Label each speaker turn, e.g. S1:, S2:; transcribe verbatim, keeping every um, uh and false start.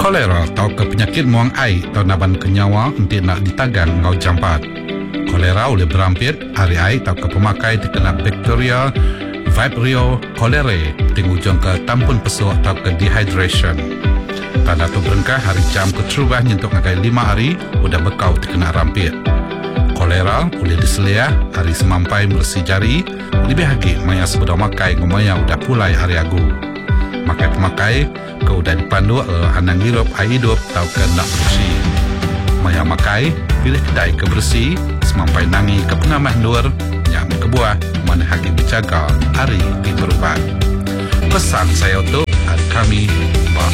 S1: Kolera atau ke penyakit muang air atau naban kenyawa untuk nak ditagan ngau jampat. Kolera boleh berampit hari air atau ke pemakai terkena bakteria Vibrio cholerae tingujung ke tampun pesuk atau ke dehydration. Tanda tu berengkah hari jam keterubah nyentuk ngakai lima hari udah bekau terkena rampit. Kolera boleh diseliah hari semampai bersih jari lebih lagi maya sebedah makai ngomaya udah pulai hari agu. Makai pemakai ke udah dipandu uh, anang hirup air hidup atau ke nak bersih. Maya makai pilih kedai kebersih semampai nangi ke pengamah luar yang kebuah mana hagi berjaga hari di perubahan. Pesan saya untuk hari kami bah